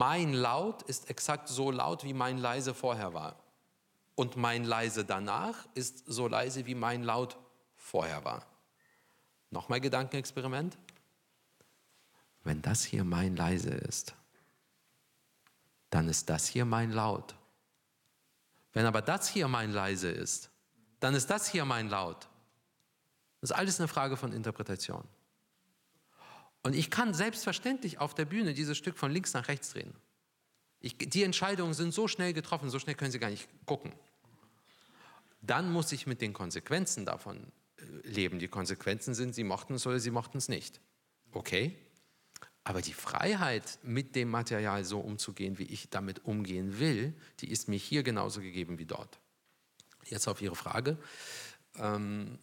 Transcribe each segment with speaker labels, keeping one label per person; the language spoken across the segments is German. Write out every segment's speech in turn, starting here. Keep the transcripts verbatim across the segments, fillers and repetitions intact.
Speaker 1: Mein Laut ist exakt so laut, wie mein Leise vorher war. Und mein Leise danach ist so leise, wie mein Laut vorher war. Nochmal Gedankenexperiment. Wenn das hier mein Leise ist, dann ist das hier mein Laut. Wenn aber das hier mein Leise ist, dann ist das hier mein Laut. Das ist alles eine Frage von Interpretation. Und ich kann selbstverständlich auf der Bühne dieses Stück von links nach rechts drehen. Ich, die Entscheidungen sind so schnell getroffen, so schnell können Sie gar nicht gucken. Dann muss ich mit den Konsequenzen davon leben. Die Konsequenzen sind, Sie mochten es oder Sie mochten es nicht. Okay? Aber die Freiheit, mit dem Material so umzugehen, wie ich damit umgehen will, die ist mir hier genauso gegeben wie dort. Jetzt auf Ihre Frage. Ähm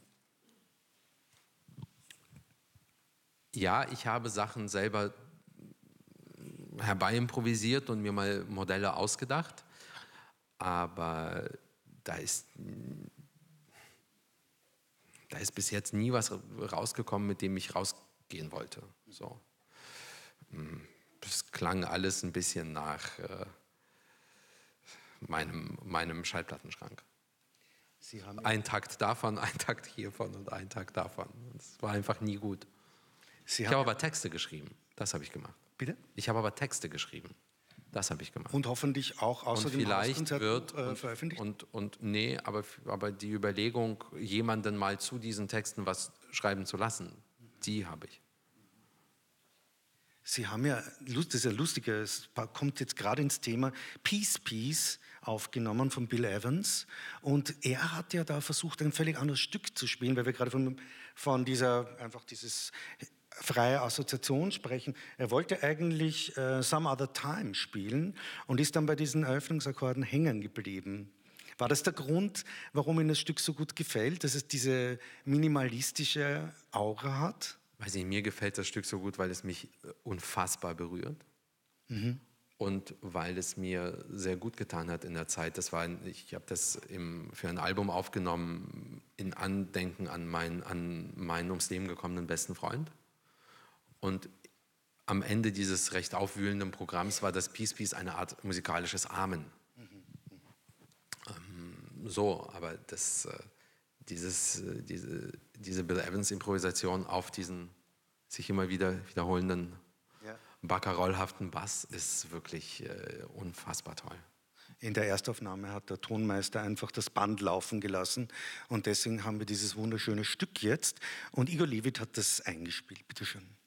Speaker 1: ja, ich habe Sachen selber herbeiimprovisiert und mir mal Modelle ausgedacht, aber da ist, da ist bis jetzt nie was rausgekommen, mit dem ich rausgehen wollte. So. Es klang alles ein bisschen nach äh, meinem, meinem Schallplattenschrank.
Speaker 2: Sie haben
Speaker 1: ein Takt davon, ein Takt hiervon und ein Takt davon. Es war einfach nie gut.
Speaker 2: Sie
Speaker 1: ich
Speaker 2: haben
Speaker 1: habe aber Texte geschrieben. Das habe ich gemacht.
Speaker 2: Bitte?
Speaker 1: Ich habe aber Texte geschrieben. Das habe ich gemacht.
Speaker 2: Und hoffentlich auch außer
Speaker 1: und
Speaker 2: dem
Speaker 1: vielleicht
Speaker 2: Hauskonzert
Speaker 1: wird
Speaker 2: äh,
Speaker 1: und,
Speaker 2: veröffentlicht?
Speaker 1: Und, und nee, aber, aber die Überlegung, jemanden mal zu diesen Texten was schreiben zu lassen, die habe ich.
Speaker 2: Sie haben ja, das ist ja lustig, es kommt jetzt gerade ins Thema Peace Piece aufgenommen von Bill Evans und er hat ja da versucht, ein völlig anderes Stück zu spielen, weil wir gerade von, von dieser, einfach dieses freie Assoziation sprechen. Er wollte eigentlich uh, Some Other Time spielen und ist dann bei diesen Eröffnungsakkorden hängen geblieben. War das der Grund, warum Ihnen das Stück so gut gefällt, dass es diese minimalistische Aura hat?
Speaker 1: Weiß nicht, mir gefällt das Stück so gut, weil es mich unfassbar berührt mhm. und weil es mir sehr gut getan hat in der Zeit. Das war, ich habe das im, für ein Album aufgenommen in Andenken an, mein, an meinen ums Leben gekommenen besten Freund. Und am Ende dieses recht aufwühlenden Programms war das Peace Piece eine Art musikalisches Amen. Mhm. Ähm, so, aber das... Äh, Dieses, diese, diese Bill Evans Improvisation auf diesen sich immer wieder wiederholenden, ja. Barcarollhaften Bass ist wirklich äh, unfassbar toll.
Speaker 2: In der Erstaufnahme hat der Tonmeister einfach das Band laufen gelassen und deswegen haben wir dieses wunderschöne Stück jetzt und Igor Levit hat das eingespielt. Bitte schön.